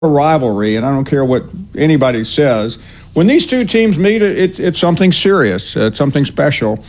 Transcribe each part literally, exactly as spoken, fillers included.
a rivalry, and I don't care what anybody says. When these two teams meet, it, it's something serious. It's something special.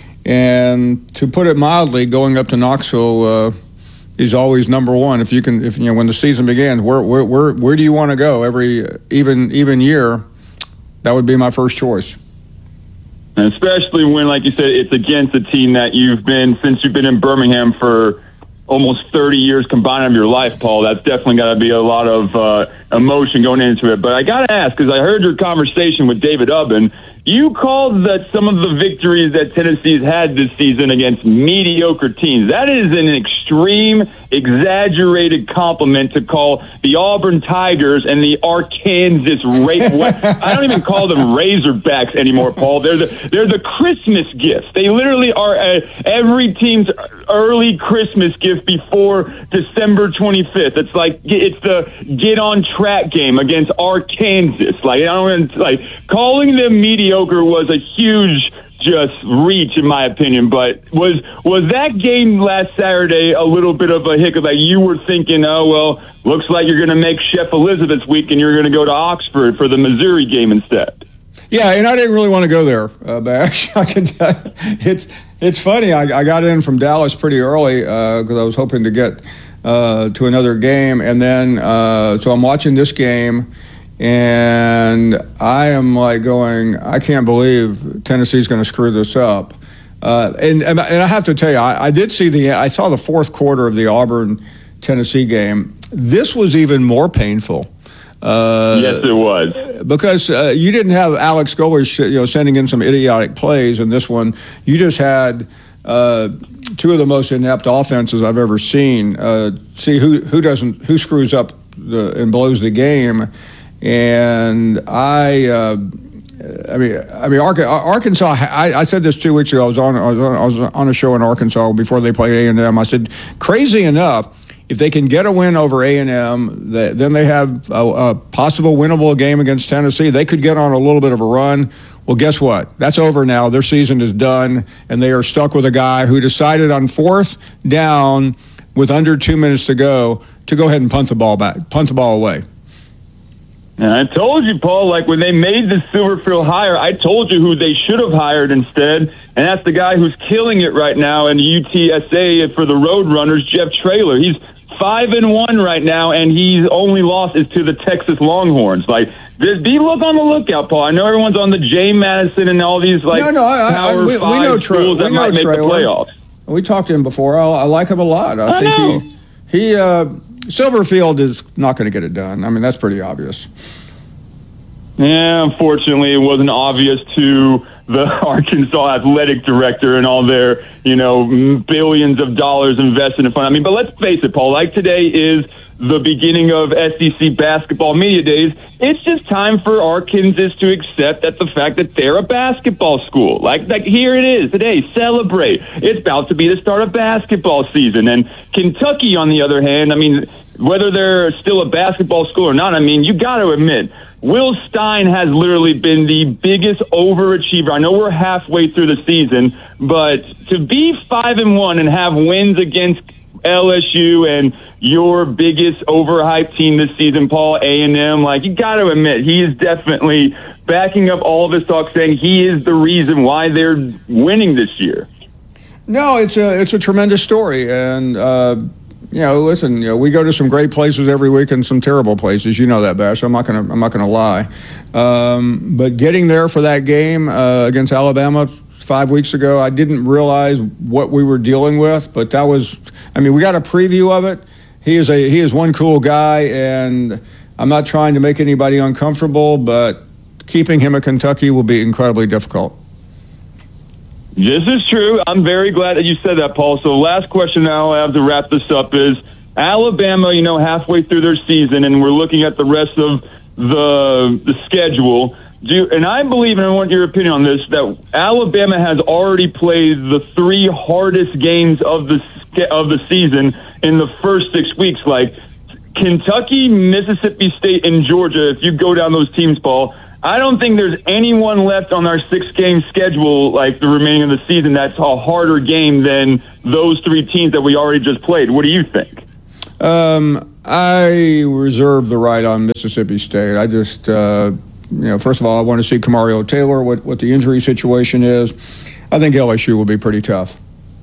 And to put it mildly, going up to Knoxville uh, is always number one. If you can, if you know, when the season begins, where where where, where do you want to go every even even year? That would be my first choice. And especially when, like you said, it's against a team that you've been since you've been in Birmingham for almost thirty years combined of your life, Paul. That's definitely got to be a lot of uh, emotion going into it. But I got to ask, because I heard your conversation with David Ubben, you called that some of the victories that Tennessee's had this season against mediocre teams. That is an extreme, exaggerated compliment to call the Auburn Tigers and the Arkansas Ra- I don't even call them Razorbacks anymore, Paul. They're the they're the Christmas gifts. They literally are a, every team's early Christmas gift before December twenty-fifth. It's like it's the get on track game against Arkansas. Like I don't like calling them mediocre was a huge just reach in my opinion, but was was that game last Saturday a little bit of a hiccup? Like you were thinking, oh well, looks like you're going to make Chef Elizabeth's week and you're going to go to Oxford for the Missouri game instead. Yeah, and I didn't really want to go there, uh, Bash. I can tell you. It's it's funny. I, I got in from Dallas pretty early because uh, I was hoping to get uh, to another game, and then uh, so I'm watching this game. And I am like going, I can't believe Tennessee's going to screw this up. Uh, and, and I have to tell you, I, I did see the, I saw the fourth quarter of the Auburn-Tennessee game. This was even more painful. Uh, yes, it was. Because uh, you didn't have Alex Golesh, you know, sending in some idiotic plays in this one. You just had uh, two of the most inept offenses I've ever seen. Uh, see who who doesn't, who screws up the, and blows the game. And I, uh, I mean, I mean, Arkansas. I, I said this two weeks ago. I was on, I was on, I was on a show in Arkansas before they played A and M. I said, crazy enough, if they can get a win over A and M, then they have a, a possible winnable game against Tennessee. They could get on a little bit of a run. Well, guess what? That's over now. Their season is done, and they are stuck with a guy who decided on fourth down with under two minutes to go to go ahead and punt the ball back, punt the ball away. And I told you, Paul, like when they made the Silverfield hire, I told you who they should have hired instead, and that's the guy who's killing it right now in U T S A for the Roadrunners, Jeff Traylor. He's five and one right now, and his only loss is to the Texas Longhorns. Like, be look on the lookout, Paul. I know everyone's on the J. Madison and all these like no, no, I, Power I, we, Five we know schools Tra- that we know might make Traylor. the playoffs. We talked to him before. I, I like him a lot. I, I think know. he he uh, Silverfield is not going to get it done. I mean, that's pretty obvious. Yeah, unfortunately, it wasn't obvious to the Arkansas athletic director and all their, you know, billions of dollars invested in fun. I mean, but let's face it, Paul, like today is the beginning of S E C basketball media days. It's just time for Arkansas to accept that the fact that they're a basketball school. Like, like here it is today, celebrate. It's about to be the start of basketball season. And Kentucky, on the other hand, I mean, whether they're still a basketball school or not, I mean, you got to admit, Will Stein has literally been the biggest overachiever. I know we're halfway through the season, but to be five and one and have wins against L S U and your biggest overhyped team this season, Paul, A and M, like you got to admit, he is definitely backing up all of his talk, saying he is the reason why they're winning this year. No, it's a it's a tremendous story, and uh, you know, listen, you know, we go to some great places every week and some terrible places. You know that, Bash. I'm not gonna I'm not gonna lie, um, but getting there for that game uh, against Alabama five weeks ago, I didn't realize what we were dealing with, but that was, I mean, we got a preview of it. He is a he is one cool guy, and I'm not trying to make anybody uncomfortable, but keeping him at Kentucky will be incredibly difficult. This is true. I'm very glad that you said that, Paul. So last question now I have to wrap this up is Alabama, you know, halfway through their season, and we're looking at the rest of the the schedule. Do you, and I believe, and I want your opinion on this, that Alabama has already played the three hardest games of the of the season in the first six weeks. Like Kentucky, Mississippi State, and Georgia, if you go down those teams, Paul, I don't think there's anyone left on our six-game schedule, like the remaining of the season, that's a harder game than those three teams that we already just played. What do you think? Um, I reserve the right on Mississippi State. I just, uh, you know, first of all, I want to see Kamario Taylor, what, what the injury situation is. I think L S U will be pretty tough.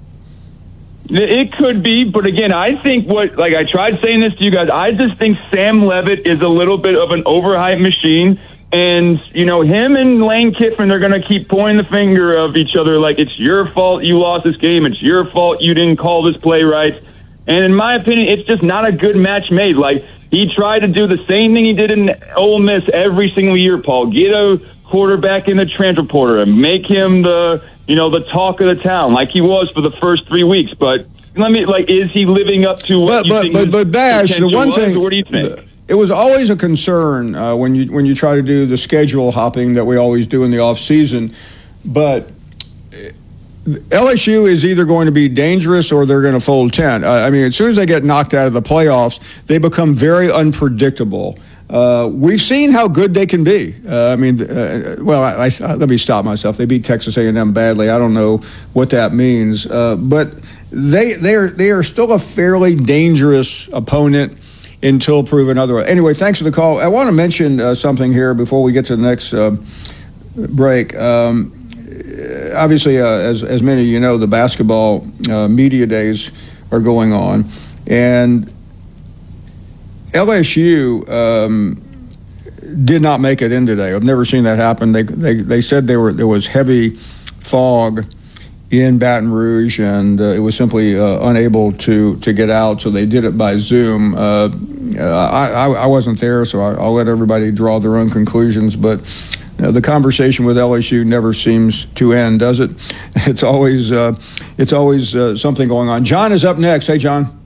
It could be, but again, I think what, like I tried saying this to you guys, I just think Sam Levitt is a little bit of an overhyped machine. And, you know, him and Lane Kiffin, they're going to keep pointing the finger of each other like it's your fault you lost this game. It's your fault you didn't call this play right. And in my opinion, it's just not a good match made. Like, he tried to do the same thing he did in Ole Miss every single year, Paul. Get a quarterback in the transfer portal and make him the, you know, the talk of the town like he was for the first three weeks. But let me, like, is he living up to what but, you but, think but, his but Bash, the potential one was, thing, or what do you think? It was always a concern uh, when you when you try to do the schedule hopping that we always do in the off season. But L S U is either going to be dangerous or they're going to fold tent. Uh, I mean, as soon as they get knocked out of the playoffs, they become very unpredictable. Uh, we've seen how good they can be. Uh, I mean, uh, well, I, I, let me stop myself. They beat Texas A and M badly. I don't know what that means, uh, but they they are they are still a fairly dangerous opponent until proven otherwise. Anyway, thanks for the call. I want to mention uh, something here before we get to the next uh, break. Um, obviously, uh, as as many of you know, the basketball uh, media days are going on, and L S U um, did not make it in today. I've never seen that happen. They they they said they were there was heavy fog in Baton Rouge, and uh, it was simply uh, unable to to get out. So they did it by Zoom. Uh, I, I I wasn't there, so I, I'll let everybody draw their own conclusions. But uh, the conversation with L S U never seems to end, does it? It's always uh, it's always uh, something going on. John is up next. Hey, John.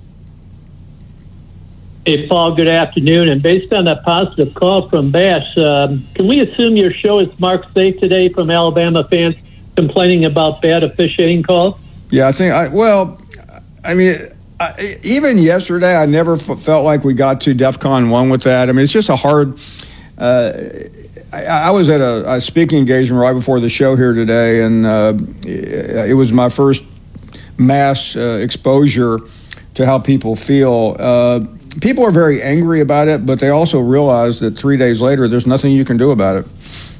Hey, Paul, good afternoon. And based on that positive call from Bash, um, can we assume your show is marked safe today from Alabama fans complaining about bad officiating calls? Yeah, I think, I, well, I mean, I, even yesterday, I never f- felt like we got to DEFCON one with that. I mean, it's just a hard, uh, I, I was at a, a speaking engagement right before the show here today, and uh, it was my first mass uh, exposure to how people feel. Uh, people are very angry about it, but they also realize that three days later, there's nothing you can do about it.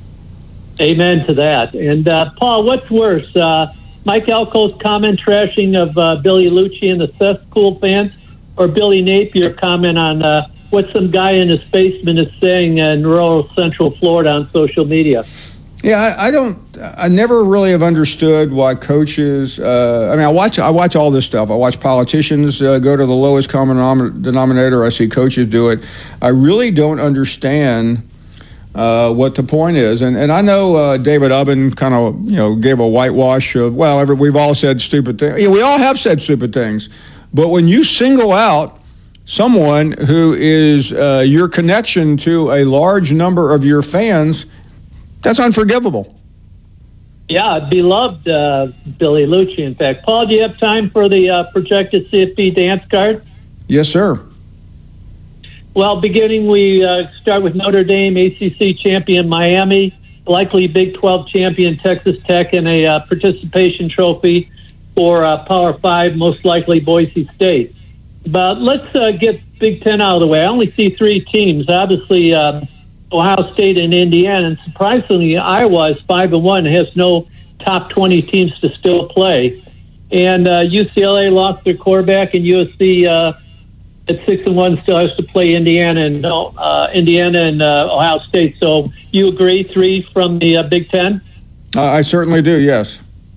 Amen to that. And, uh, Paul, what's worse, uh, Mike Elko's comment trashing of uh, Billy Lucci and the cesspool fans, or Billy Napier comment on uh, what some guy in his basement is saying in rural Central Florida on social media? Yeah, I, I don't. I never really have understood why coaches. Uh, I mean, I watch. I watch all this stuff. I watch politicians uh, go to the lowest common denominator. I see coaches do it. I really don't understand uh, what the point is. And and I know uh, David Ubben kind of you know gave a whitewash of well, every, we've all said stupid things. Yeah, we all have said stupid things. But when you single out someone who is uh, your connection to a large number of your fans, that's unforgivable. Yeah, beloved uh, Billy Lucci, in fact. Paul, do you have time for the uh, projected C F P dance card? Yes, sir. Well, beginning, we uh, start with Notre Dame, A C C champion Miami, likely Big twelve champion Texas Tech, and a uh, participation trophy for uh, Power five, most likely Boise State. But let's uh, get Big Ten out of the way. I only see three teams. Obviously, uh, Ohio State and Indiana, and surprisingly, Iowa is five and one, has no top twenty teams to still play. And uh, U C L A lost their quarterback, and U S C uh, at six and one still has to play Indiana and uh, Indiana and uh, Ohio State. So, you agree, three from the uh, Big Ten? Uh, I certainly do. Yes.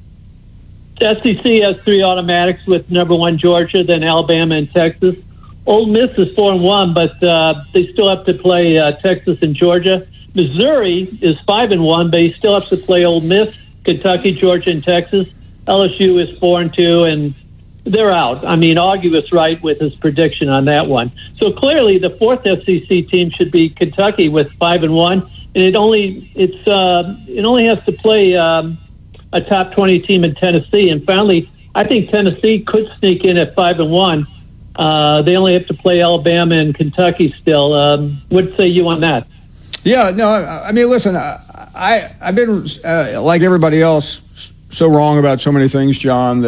S E C has three automatics with number one Georgia, then Alabama and Texas. Ole Miss is four and one, but uh, they still have to play uh, Texas and Georgia. Missouri is five and one, but he still has to play Ole Miss, Kentucky, Georgia, and Texas. L S U is four and two, and they're out. I mean, Augie was right with his prediction on that one. So clearly, the fourth S E C team should be Kentucky with five and one, and it only it's uh, it only has to play um, a top twenty team in Tennessee. And finally, I think Tennessee could sneak in at five and one. Uh, they only have to play Alabama and Kentucky still. Um, what say you on that? Yeah, no, I, I mean, listen, I, I, I've been, uh, like everybody else, so wrong about so many things, John, that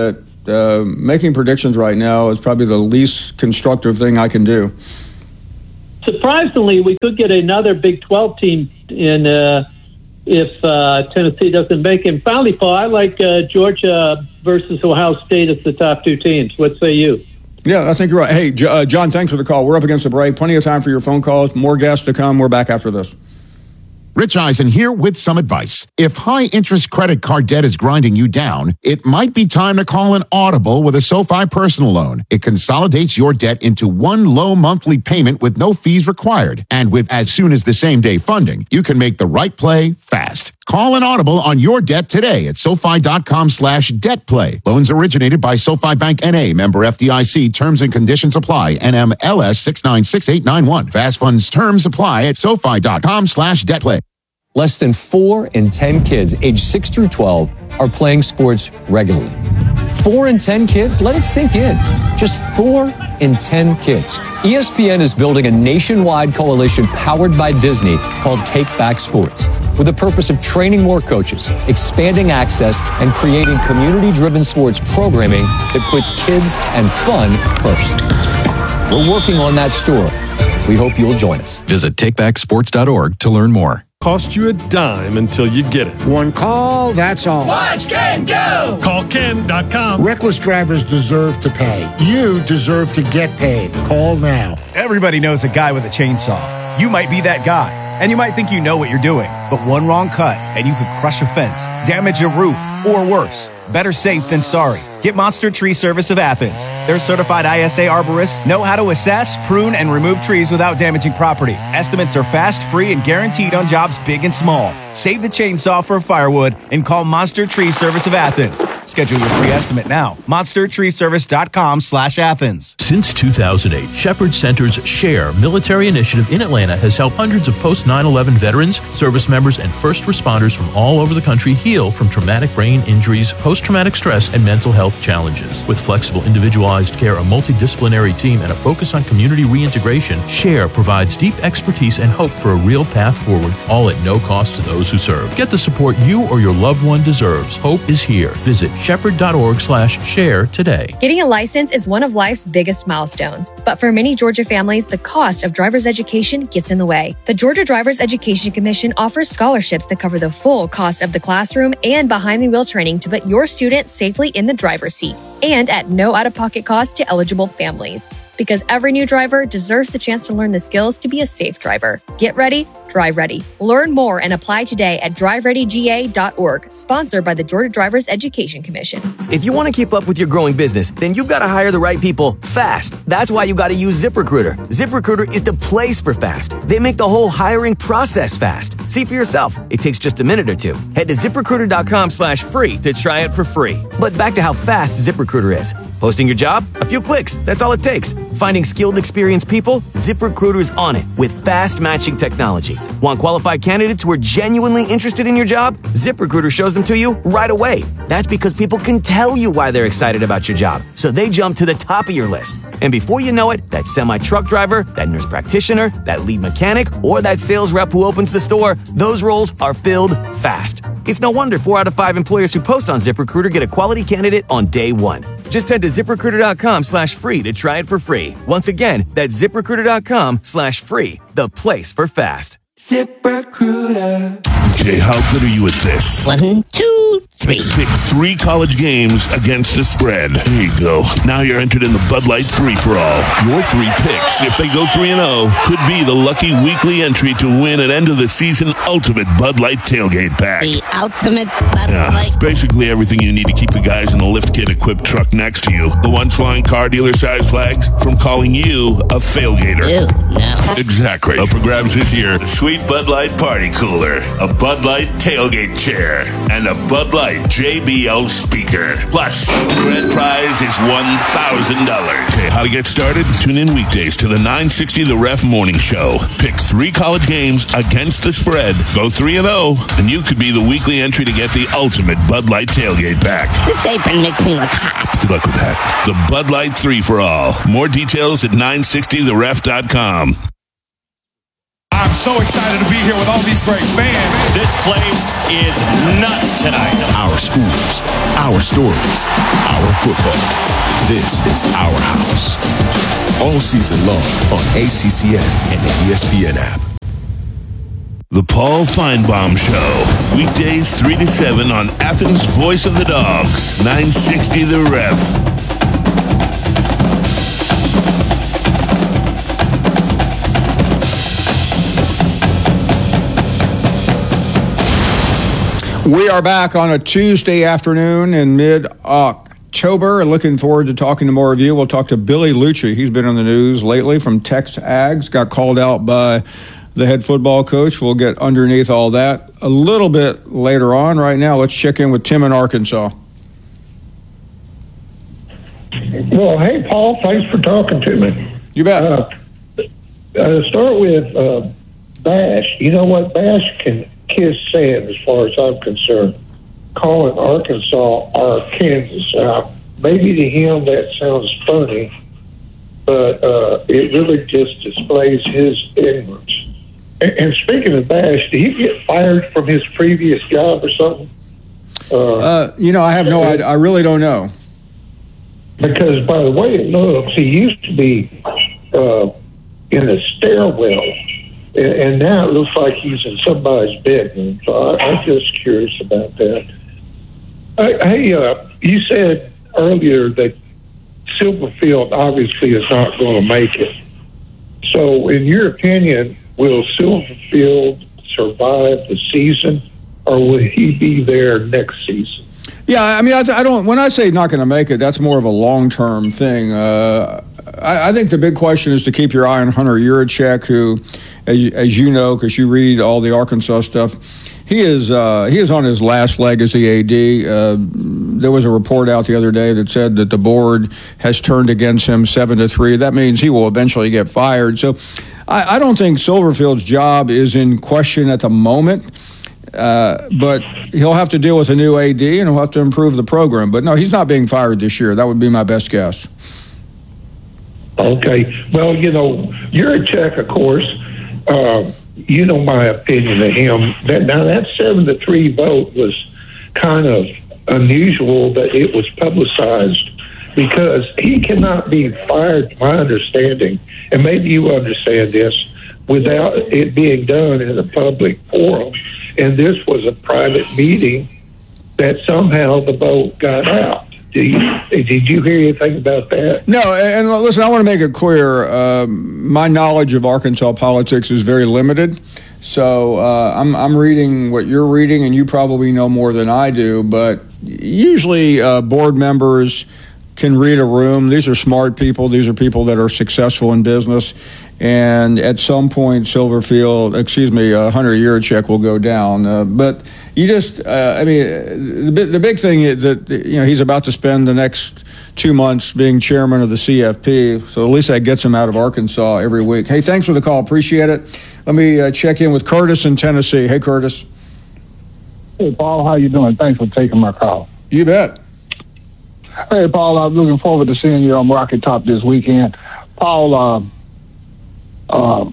uh, making predictions right now is probably the least constructive thing I can do. Surprisingly, we could get another Big twelve team in uh, if uh, Tennessee doesn't make it. And finally, Paul, I like uh, Georgia versus Ohio State as the top two teams. What say you? Yeah, I think you're right. Hey, J- uh, John, thanks for the call. We're up against the break. Plenty of time for your phone calls. More guests to come. We're back after this. Rich Eisen here with some advice. If high-interest credit card debt is grinding you down, it might be time to call an Audible with a SoFi personal loan. It consolidates your debt into one low monthly payment with no fees required. And with as soon as the same-day funding, you can make the right play fast. Call an Audible on your debt today at SoFi.com slash debt play. Loans originated by SoFi Bank N A, member F D I C. Terms and conditions apply. N M L S six nine six eight nine one. Fast funds terms apply at SoFi.com slash debt play. Less than four in ten kids aged six through twelve are playing sports regularly. Four in ten kids? Let it sink in. Just four in ten kids. E S P N is building a nationwide coalition powered by Disney called Take Back Sports, with the purpose of training more coaches, expanding access, and creating community-driven sports programming that puts kids and fun first. We're working on that story. We hope you'll join us. Visit take back sports dot org to learn more. Cost you a dime until you get it. One call, that's all. Watch Ken go! Call Ken dot com. Reckless drivers deserve to pay. You deserve to get paid. Call now. Everybody knows a guy with a chainsaw. You might be that guy, and you might think you know what you're doing, but one wrong cut, and you could crush a fence, damage a roof, or worse. Better safe than sorry. Get Monster Tree Service of Athens. Their certified I S A arborists know how to assess, prune, and remove trees without damaging property. Estimates are fast, free, and guaranteed on jobs big and small. Save the chainsaw for firewood and call Monster Tree Service of Athens. Schedule your free estimate now. monster tree service dot com slash Athens. Since two thousand eight, Shepherd Center's SHARE military initiative in Atlanta has helped hundreds of post nine eleven veterans, service members, and first responders from all over the country heal from traumatic brain injuries, post-traumatic stress, and mental health challenges. With flexible, individualized care, a multidisciplinary team, and a focus on community reintegration, SHARE provides deep expertise and hope for a real path forward, all at no cost to those who serve. Get the support you or your loved one deserves. Hope is here. Visit shepherd dot org slash share today. Getting a license is one of life's biggest milestones, but for many Georgia families, the cost of driver's education gets in the way. The Georgia Driver's Education Commission offers scholarships that cover the full cost of the classroom and behind-the-wheel training to put your student safely in the driver's seat, and at no out-of-pocket cost to eligible families. Because every new driver deserves the chance to learn the skills to be a safe driver. Get ready, drive ready. Learn more and apply today at drive ready G A dot org, sponsored by the Georgia Drivers Education Commission. If you want to keep up with your growing business, then you've got to hire the right people fast. That's why you got to use ZipRecruiter. ZipRecruiter is the place for fast. They make the whole hiring process fast. See for yourself. It takes just a minute or two. Head to ZipRecruiter dot com slash free to try it for free. But back to how fast ZipRecruiter is. Posting your job? A few clicks. That's all it takes. Finding skilled, experienced people? ZipRecruiter's on it with fast matching technology. Want qualified candidates who are genuinely interested in your job? ZipRecruiter shows them to you right away. That's because people can tell you why they're excited about your job, so they jump to the top of your list. And before you know it, that semi-truck driver, that nurse practitioner, that lead mechanic, or that sales rep who opens the store, those roles are filled fast. It's no wonder four out of five employers who post on ZipRecruiter get a quality candidate on day one. Just head to ZipRecruiter dot com slash free to try it for free. Once again, that's ZipRecruiter dot com slash free, the place for fast. ZipRecruiter. Okay, how good are you at this? One, two, three. Pick three college games against the spread. There you go. Now you're entered in the Bud Light three for all. Your three picks, if they go three and oh, could be the lucky weekly entry to win an end of the season ultimate Bud Light tailgate pack. The ultimate Bud yeah, Light. Basically everything you need to keep the guys in the lift kit equipped truck next to you. The ones flying car dealer size flags from calling you a failgater. Ew, no. Exactly. Up for grabs this year, the sweet Bud Light party cooler, a Bud Light tailgate chair, and a Bud Light J B L speaker. Plus, the grand prize is one thousand dollars. Okay, how to get started? Tune in weekdays to the nine sixty The Ref Morning Show. Pick three college games against the spread. Go three and oh, and you could be the weekly entry to get the ultimate Bud Light tailgate pack. This apron makes me look hot. Good luck with that. The Bud Light three for all. More details at nine sixty the ref dot com. I'm so excited to be here with all these great fans. This place is nuts tonight. Our schools, our stories, our football. This is our house. All season long on A C C N and the E S P N app. The Paul Feinbaum Show. Weekdays three to seven on Athens' Voice of the Dogs. nine sixty The Ref. We are back on a Tuesday afternoon in mid-October. Looking forward to talking to more of you. We'll talk to Billy Lucci. He's been on the news lately from Tex Ags. Got called out by the head football coach. We'll get underneath all that a little bit later on. Right now, let's check in with Tim in Arkansas. Well, hey, Paul, thanks for talking to me. You bet. Uh, uh, start with uh, Bash. You know what? Bash can kiss sand as far as I'm concerned. Calling Arkansas Arkansas. Uh, maybe to him that sounds funny, but uh, it really just displays his ignorance. And, and speaking of Bash, did he get fired from his previous job or something? Uh, uh, you know, I have no idea. I really don't know. Because by the way it looks, he used to be uh, in a stairwell, and, and now it looks like he's in somebody's bedroom. So I, I'm just curious about that. Hey, uh, you said earlier that Silverfield obviously is not going to make it. So, in your opinion, will Silverfield survive the season, or will he be there next season? Yeah, I mean, I, I don't. When I say not going to make it, that's more of a long-term thing. Uh, I, I think the big question is to keep your eye on Hunter Yurachek, who, as, as you know, because you read all the Arkansas stuff, he is uh, he is on his last leg as the A D. Uh, there was a report out the other day that said that the board has turned against him seven to three. That means he will eventually get fired. So, I, I don't think Silverfield's job is in question at the moment. Uh, but he'll have to deal with a new A D, and he'll have to improve the program. But no, he's not being fired this year. That would be my best guess. Okay. Well, you know, Yurachek, of course, uh, you know my opinion of him. That now that seven to three vote was kind of unusual that it was publicized, because he cannot be fired, to my understanding, and maybe you understand this, without it being done in a public forum. And this was a private meeting that somehow the vote got out. Did you, did you hear anything about that? No, and listen, I want to make it clear. Um, my knowledge of Arkansas politics is very limited. So uh, I'm, I'm reading what you're reading, and you probably know more than I do. But usually uh, board members can read a room. These are smart people. These are people that are successful in business. And at some point, Silverfield, excuse me, uh, Hunter Yurachek will go down. Uh, but you just, uh, I mean, the, the big thing is that, you know, he's about to spend the next two months being chairman of the C F P. So at least that gets him out of Arkansas every week. Hey, thanks for the call. Appreciate it. Let me uh, check in with Curtis in Tennessee. Hey, Curtis. Hey, Paul. How you doing? Thanks for taking my call. You bet. Hey, Paul. I'm looking forward to seeing you on Rocky Top this weekend. Paul, uh, Uh,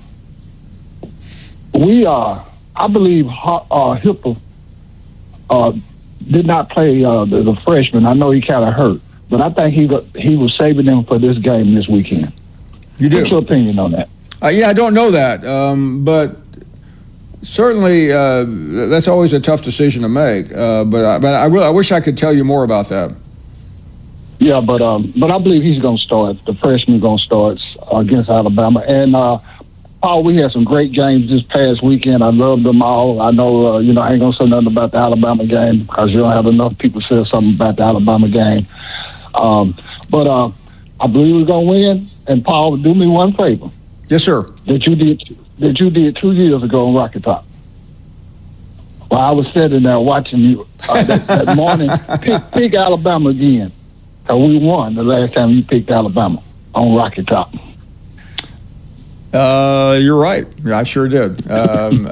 we are, uh, I believe, uh, Hipple uh, did not play uh, the, the freshman. I know he kind of hurt, but I think he got, he was saving them for this game this weekend. You do? What's your opinion on that? Uh, yeah, I don't know that, um, but certainly uh, that's always a tough decision to make. Uh, but I, but I, really, I wish I could tell you more about that. Yeah, but um, but I believe he's going to start. The freshman going to start against Alabama. And, uh, Paul, we had some great games this past weekend. I loved them all. I know, uh, you know, I ain't going to say nothing about the Alabama game because you don't have enough people say something about the Alabama game. Um, but uh, I believe we're going to win. And, Paul, do me one favor. Yes, sir. That you did that you did two years ago on Rocky Top. While I was sitting there watching you uh, that, that morning, pick, pick Alabama again. Uh, we won the last time you picked Alabama on Rocky Top. Uh, you're right. I sure did. Um,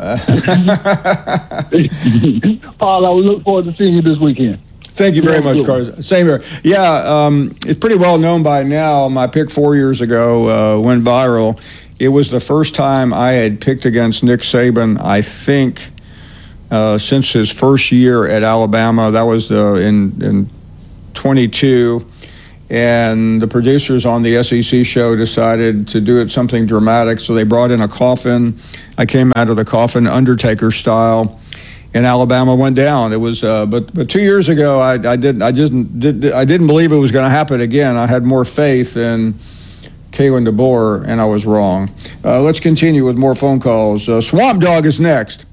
Paul, I will look forward to seeing you this weekend. Thank you very much, Carson. Same here. Yeah, um, it's pretty well known by now. My pick four years ago uh, went viral. it was the first time I had picked against Nick Saban, I think, uh, since his first year at Alabama. That was uh, in, in twenty-two. And the producers on the S E C show decided to do it something dramatic, so they brought in a coffin. I came out of the coffin Undertaker style, and Alabama went down. It was, uh, but but two years ago, I, I didn't, I just did, I didn't believe it was going to happen again. I had more faith in Kalen DeBoer, and I was wrong. Uh, let's continue with more phone calls. Uh, Swamp Dog is next.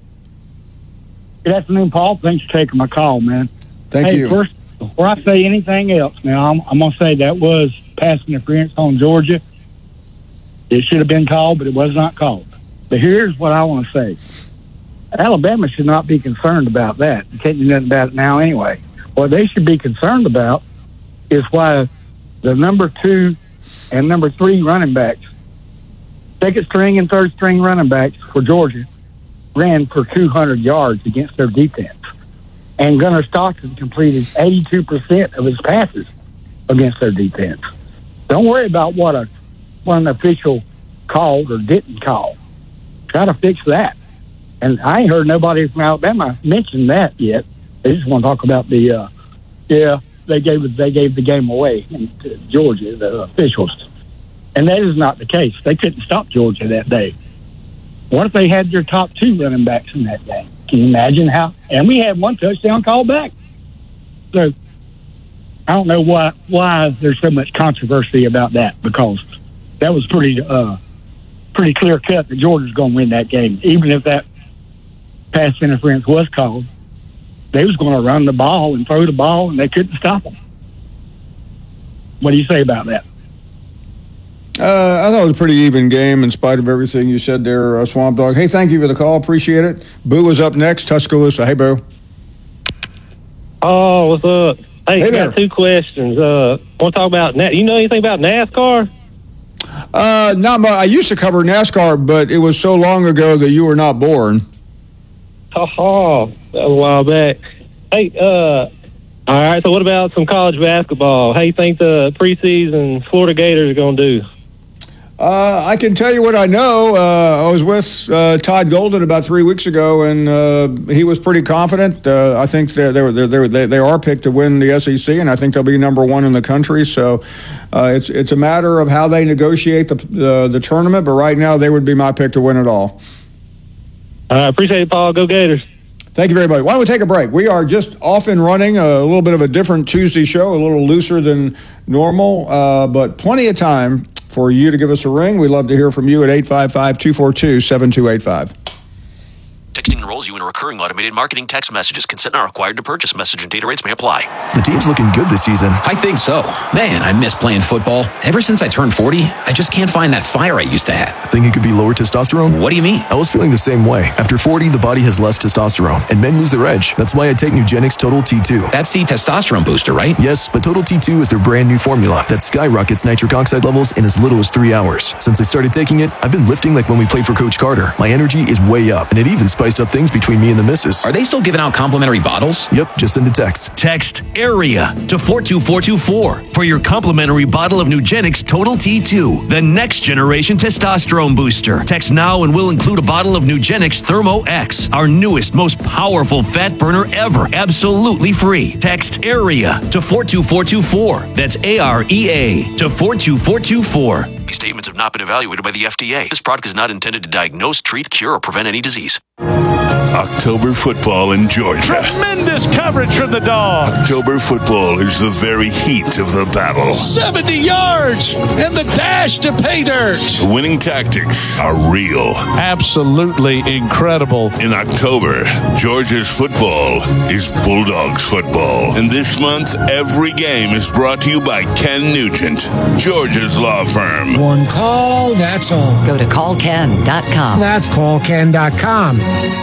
Good afternoon, Paul. Thanks for taking my call, man. Thank hey, you. First, before I say anything else, now I'm, I'm going to say that was pass interference on Georgia. It should have been called, but it was not called. But here's what I want to say. Alabama should not be concerned about that. You can't do nothing about it now anyway. What they should be concerned about is why the number two and number three running backs, second string and third string running backs for Georgia, ran for two hundred yards against their defense. And Gunnar Stockton completed eighty-two percent of his passes against their defense. Don't worry about what a what an official called or didn't call. Try to fix that. And I ain't heard nobody from Alabama mention that yet. They just want to talk about the, uh, yeah, they gave they gave the game away in Georgia, the officials. And that is not the case. They couldn't stop Georgia that day. What if they had their top two running backs in that game? Can you imagine how? And we had one touchdown called back. So I don't know why why there's so much controversy about that, because that was pretty uh, pretty clear cut that Georgia's going to win that game. Even if that pass interference was called, they was going to run the ball and throw the ball, and they couldn't stop them. What do you say about that? Uh, I thought it was a pretty even game in spite of everything you said there, uh, Swamp Dog. Hey, thank you for the call. Appreciate it. Boo was up next. Tuscaloosa. Hey, Boo. Oh, what's up? Hey, Hey I there. got two questions. Uh, want to talk about Na- you know anything about NASCAR? Uh, not much. I used to cover NASCAR, but it was so long ago that you were not born. Oh, that was a while back. Hey, uh, all right. So, what about some college basketball? How you think the preseason Florida Gators are going to do? Uh, I can tell you what I know. Uh, I was with uh, Todd Golden about three weeks ago, and uh, he was pretty confident. Uh, I think they're, they're, they're, they they are picked to win the S E C, and I think they'll be number one in the country. So uh, it's it's a matter of how they negotiate the uh, the tournament. But right now, they would be my pick to win it all. I uh, appreciate it, Paul. Go Gators. Thank you very much. Why don't we take a break? We are just off and running, a little bit of a different Tuesday show, a little looser than normal, uh, but plenty of time for you to give us a ring. We'd love to hear from you at eight five five, two four two, seven two eight five. Texting enrolls you in a recurring automated marketing text messages. Consent not required to purchase. Message and data rates may apply. The team's looking good this season. I think so. Man, I miss playing football. Ever since I turned forty, I just can't find that fire I used to have. Think it could be lower testosterone? What do you mean? I was feeling the same way. After forty, the body has less testosterone, and men lose their edge. That's why I take Nugenix Total T two. That's the testosterone booster, right? Yes, but Total T two is their brand new formula that skyrockets nitric oxide levels in as little as three hours. Since I started taking it, I've been lifting like when we played for Coach Carter. My energy is way up, and it even spiced up things between me and the missus. Are they still giving out complimentary bottles? Yep, just send a text. Text AREA to four two four two four for your complimentary bottle of Nugenix Total T two, the next generation testosterone booster. Text now and we'll include a bottle of Nugenix Thermo X, our newest, most powerful fat burner ever, absolutely free. Text AREA to four two four two four. That's A R E A to four two four two four. These statements have not been evaluated by the F D A. This product is not intended to diagnose, treat, cure, or prevent any disease. October football in Georgia. Tremendous coverage from the Dogs. October football is the very heat of the battle. seventy yards and the dash to pay dirt. The winning tactics are real. Absolutely incredible. In October, Georgia's football is Bulldogs football. And this month, every game is brought to you by Ken Nugent, Georgia's law firm. One call, that's all. Go to call ken dot com. That's call ken dot com.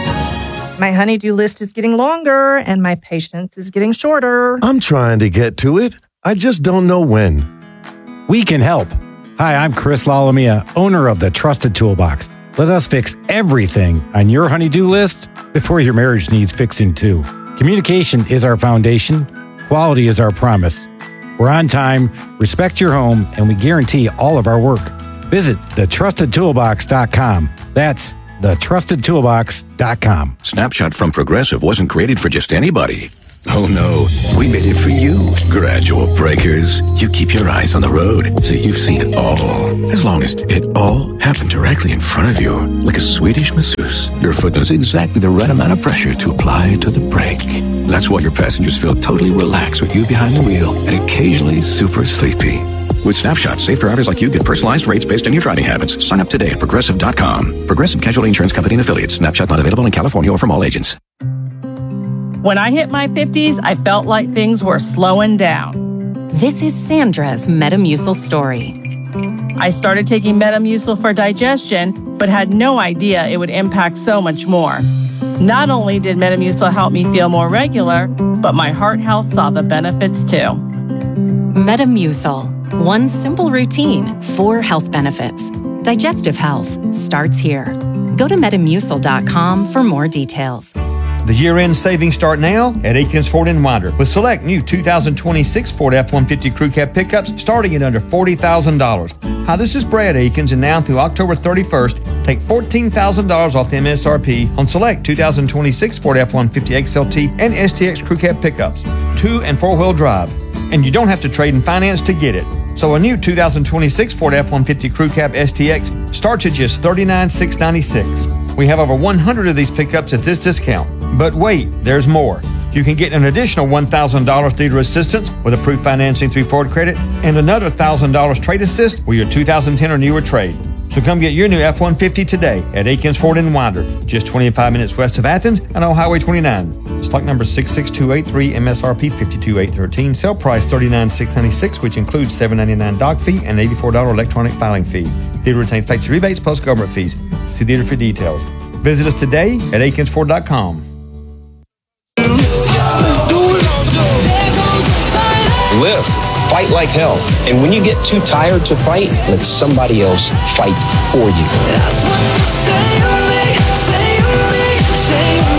My honey-do list is getting longer, and my patience is getting shorter. I'm trying to get to it. I just don't know when. We can help. Hi, I'm Chris Lalamia, owner of the Trusted Toolbox. Let us fix everything on your honey-do list before your marriage needs fixing too. Communication is our foundation. Quality is our promise. We're on time, respect your home, and we guarantee all of our work. Visit the trusted toolbox dot com. That's the trusted toolbox dot com. Snapshot from Progressive wasn't created for just anybody. Oh no, we made it for you. Gradual breakers. You keep your eyes on the road, so you've seen it all. As long as it all happened directly in front of you, like a Swedish masseuse. Your foot knows exactly the right amount of pressure to apply to the brake. That's why your passengers feel totally relaxed with you behind the wheel and occasionally super sleepy. With Snapshot, safe drivers like you get personalized rates based on your driving habits. Sign up today at Progressive dot com. Progressive Casualty Insurance Company and Affiliates. Snapshot not available in California or from all agents. When I hit my fifties, I felt like things were slowing down. This is Sandra's Metamucil story. I started taking Metamucil for digestion, but had no idea it would impact so much more. Not only did Metamucil help me feel more regular, but my heart health saw the benefits too. Metamucil. One simple routine, four health benefits. Digestive health starts here. Go to Metamucil dot com for more details. The year-end savings start now at Aikens Ford and Winder with select new two thousand twenty-six Ford F one fifty Crew Cab pickups starting at under forty thousand dollars. Hi, this is Brad Aikens, and now through October thirty-first, take fourteen thousand dollars off the M S R P on select two thousand twenty-six Ford F one fifty X L T and S T X Crew Cab pickups, two and four-wheel drive. And you don't have to trade in finance to get it. So a new two thousand twenty-six Ford F one fifty Crew Cab S T X starts at just thirty-nine thousand six hundred ninety-six dollars. We have over one hundred of these pickups at this discount. But wait, there's more. You can get an additional one thousand dollars dealer assistance with approved financing through Ford Credit and another one thousand dollars trade assist with your two thousand ten or newer trade. So come get your new F one fifty today at Aikens Ford and Winder, just twenty-five minutes west of Athens and on Highway twenty-nine. Stock number six six two eight three, M S R P five two eight one three, sale price thirty-nine thousand six hundred ninety-six dollars, which includes seven hundred ninety-nine dollars dock fee and eighty-four dollars electronic filing fee. Dealer retains factory rebates plus government fees. See dealer for details. Visit us today at Aikens Ford dot com. Live. Fight like hell. And when you get too tired to fight, let somebody else fight for you. That's what you say to me, say to me, say to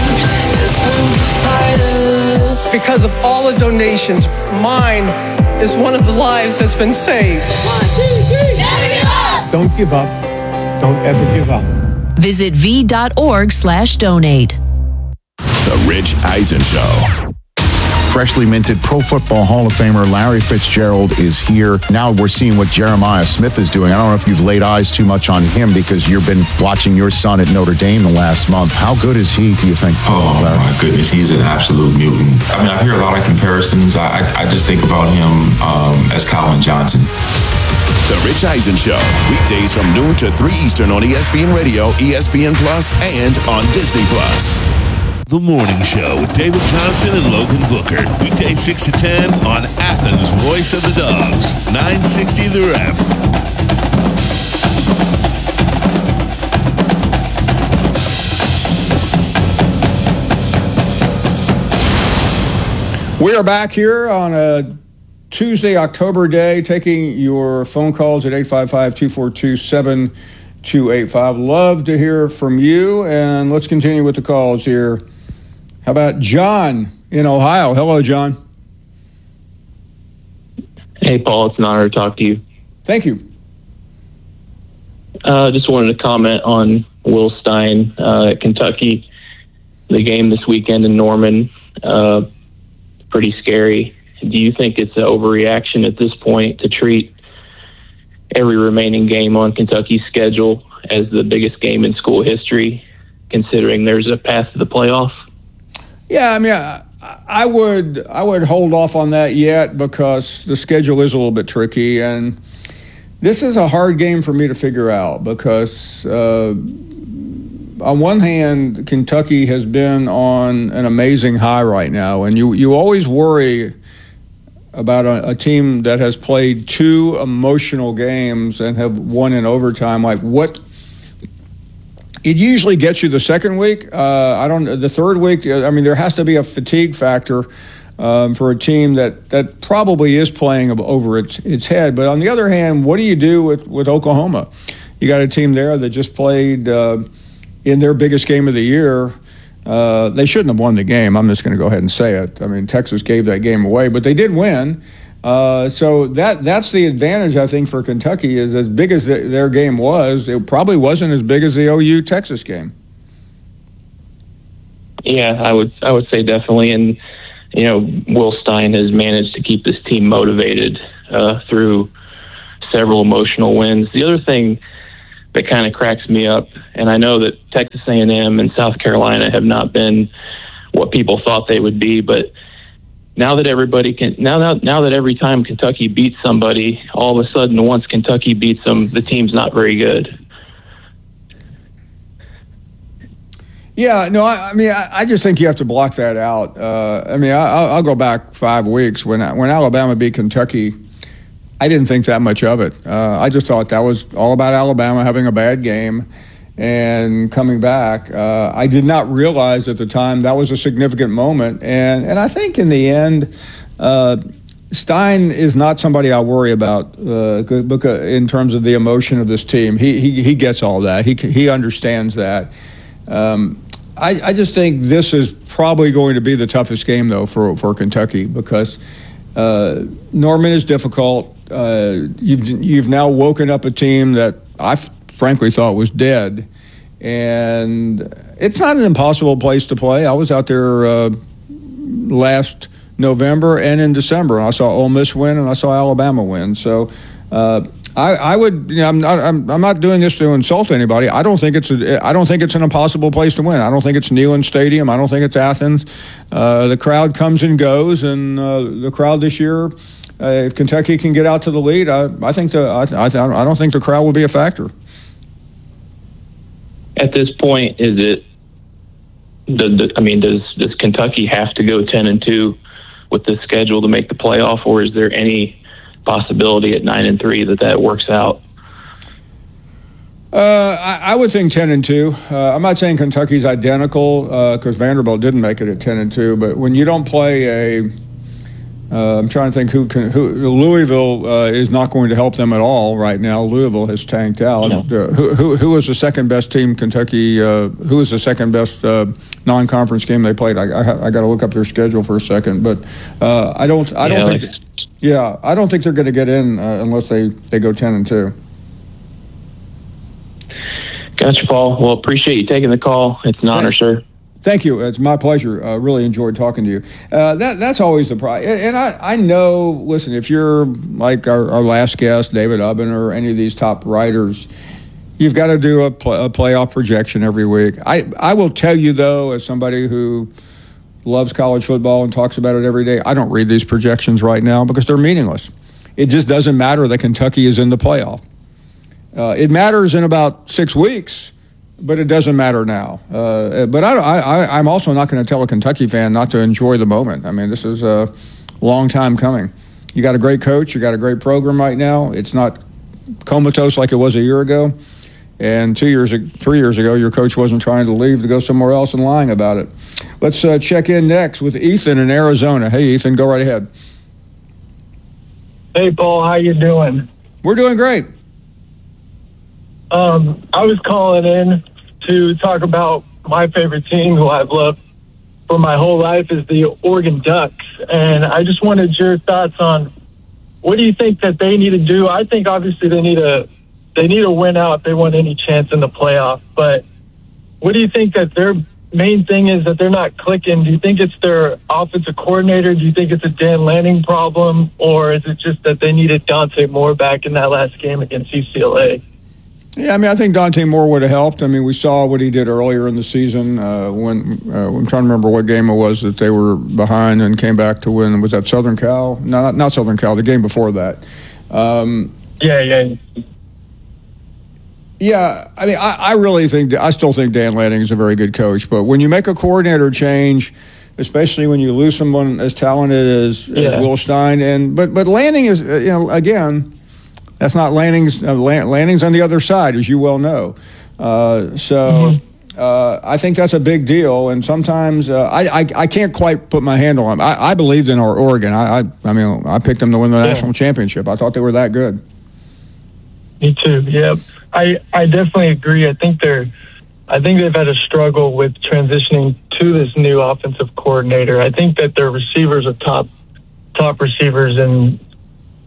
me. Because of all the donations, mine is one of the lives that's been saved. One, two, three. Never give up. Don't give up. Don't ever give up. Visit v.org slash donate. The Rich Eisen Show. Freshly minted Pro Football Hall of Famer Larry Fitzgerald is here. Now we're seeing what Jeremiah Smith is doing. I don't know if you've laid eyes too much on him because you've been watching your son at Notre Dame the last month. How good is he, do you think? Oh, Larry? my goodness. He's an absolute mutant. I mean, I hear a lot of comparisons. I, I, I just think about him um, as Calvin Johnson. The Rich Eisen Show. Weekdays from noon to three Eastern on E S P N Radio, E S P N Plus, and on Disney Plus. The Morning Show with David Johnson and Logan Booker. Weekdays six to ten on Athens' Voice of the Dogs. nine sixty The Ref. We are back here on a Tuesday, October day, taking your phone calls at eight five five, two four two, seven two eight five. Love to hear from you, and let's continue with the calls here. How about John in Ohio? Hello, John. Hey, Paul. It's an honor to talk to you. Thank you. Uh, just wanted to comment on Will Stein uh, at Kentucky. The game this weekend in Norman, uh, pretty scary. Do you think it's an overreaction at this point to treat every remaining game on Kentucky's schedule as the biggest game in school history, considering there's a path to the playoff? Yeah, I mean, I, I would I would hold off on that yet because the schedule is a little bit tricky, and this is a hard game for me to figure out because uh, on one hand, Kentucky has been on an amazing high right now, and you, you always worry about a, a team that has played two emotional games and have won in overtime. Like, what? It usually gets you the second week. Uh, I don't. The third week, I mean, there has to be a fatigue factor um, for a team that, that probably is playing over its its head. But on the other hand, what do you do with, with Oklahoma? You got a team there that just played uh, in their biggest game of the year. Uh, they shouldn't have won the game. I'm just going to go ahead and say it. I mean, Texas gave that game away, but they did win. Uh, so that that's the advantage, I think, for Kentucky. Is as big as the, their game was, it probably wasn't as big as the O U Texas game. Yeah, I would I would say definitely. And you know, Will Stein has managed to keep this team motivated uh, through several emotional wins. The other thing that kind of cracks me up, and I know that Texas A and M and South Carolina have not been what people thought they would be, but now that everybody can, now that now that every time Kentucky beats somebody, all of a sudden, once Kentucky beats them, the team's not very good. Yeah, no, I, I mean, I, I just think you have to block that out. Uh, I mean, I, I'll, I'll go back five weeks when when Alabama beat Kentucky. I didn't think that much of it. Uh, I just thought that was all about Alabama having a bad game and coming back. Uh, I did not realize at the time that was a significant moment. And, and I think in the end, uh, Stein is not somebody I worry about uh, in terms of the emotion of this team. He he, he gets all that. He he understands that. Um, I, I just think this is probably going to be the toughest game, though, for, for Kentucky because uh, Norman is difficult. Uh, you've you've now woken up a team that I frankly thought was dead, and it's not an impossible place to play. I was out there uh, last November and in December, and I saw Ole Miss win and I saw Alabama win. So uh, I, I would, you know, I'm not I'm, I'm not doing this to insult anybody. I don't think it's a, I don't think it's an impossible place to win. I don't think it's Neyland Stadium. I don't think it's Athens. Uh, the crowd comes and goes, and uh, the crowd this year. Uh, if Kentucky can get out to the lead, I, I think the I, I, I don't think the crowd will be a factor. At this point, is it? The, the, I mean, does does Kentucky have to go ten and two with this schedule to make the playoff, or is there any possibility at nine and three that that works out? Uh, I, I would think ten and two. Uh, I'm not saying Kentucky's identical because uh, Vanderbilt didn't make it at ten and two, but when you don't play a Uh, I'm trying to think who can. Who Louisville uh, is not going to help them at all right now. Louisville has tanked out. No. Uh, who, who who was the second best team? Kentucky. Uh, who was the second best uh, non-conference game they played? I I, I got to look up their schedule for a second, but uh, I don't I don't yeah, think. like, yeah, I don't think they're going to get in uh, unless they, they go ten and two. Gotcha, Paul. Well, appreciate you taking the call. It's an honor, sir. Thank you. It's my pleasure. I uh, really enjoyed talking to you. Uh, that that's always the prize. And I, I know, listen, if you're like our, our last guest, David Ubben, or any of these top writers, you've got to do a, pl- a playoff projection every week. I, I will tell you, though, as somebody who loves college football and talks about it every day, I don't read these projections right now because they're meaningless. It just doesn't matter that Kentucky is in the playoff. Uh, it matters in about six weeks. But it doesn't matter now. Uh, but I, I, I'm also not going to tell a Kentucky fan not to enjoy the moment. I mean, this is a long time coming. You got a great coach. You got a great program right now. It's not comatose like it was a year ago. And two years, three years ago, your coach wasn't trying to leave to go somewhere else and lying about it. Let's uh, check in next with Ethan in Arizona. Hey, Ethan, go right ahead. Hey, Paul, how you doing? We're doing great. Um, I was calling in to talk about my favorite team, who I've loved for my whole life, is the Oregon Ducks. And I just wanted your thoughts on what do you think that they need to do? I think obviously they need a they need to win out if they want any chance in the playoff. But what do you think that their main thing is that they're not clicking? Do you think it's their offensive coordinator? Do you think it's a Dan Lanning problem? Or is it just that they needed Dante Moore back in that last game against U C L A? Yeah, I mean, I think Dante Moore would have helped. I mean, we saw what he did earlier in the season uh, when uh, I'm trying to remember what game it was that they were behind and came back to win. Was that Southern Cal? No, not, not Southern Cal. The game before that. Um, yeah, yeah. Yeah, I mean, I, I really think, I still think Dan Lanning is a very good coach. But when you make a coordinator change, especially when you lose someone as talented as, yeah. as Will Stein, and but but Lanning is, you know, again. That's not Lanning's. Uh, Lanning's on the other side, as you well know. Uh, so mm-hmm. uh, I think that's a big deal. And sometimes uh, I, I I can't quite put my handle on. I, I believed in our Oregon. I, I I mean I picked them to win the yeah. national championship. I thought they were that good. Me too. Yeah, I I definitely agree. I think they're. I think they've had a struggle with transitioning to this new offensive coordinator. I think that their receivers are top top receivers, and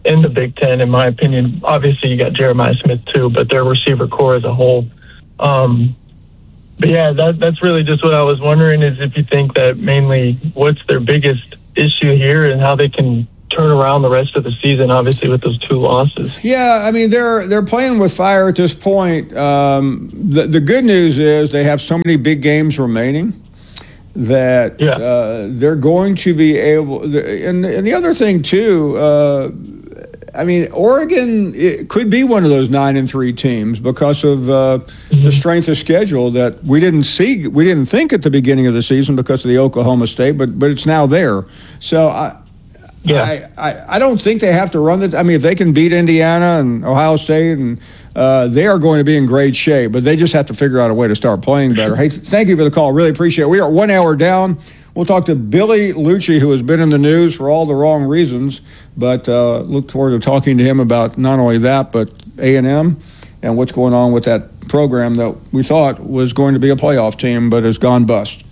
in the Big Ten, in my opinion. Obviously, you got Jeremiah Smith too, but their receiver core as a whole. Um, but yeah, that, that's really just what I was wondering is if you think that mainly what's their biggest issue here and how they can turn around the rest of the season, obviously with those two losses. Yeah, I mean they're they're playing with fire at this point. Um, the the good news is they have so many big games remaining that yeah. uh, they're going to be able. And and the other thing too, uh, I mean Oregon it could be one of those nine and three teams because of uh, mm-hmm. the strength of schedule that we didn't see, we didn't think at the beginning of the season because of the Oklahoma State, but but it's now there. So I. Yeah, I, I, I don't think they have to run the. I mean, if they can beat Indiana and Ohio State, and uh, they are going to be in great shape. But they just have to figure out a way to start playing better. Hey, thank you for the call. Really appreciate it. We are one hour down. We'll talk to Billy Liucci, who has been in the news for all the wrong reasons, but uh, look forward to talking to him about not only that, but A and M and what's going on with that program that we thought was going to be a playoff team, but has gone bust.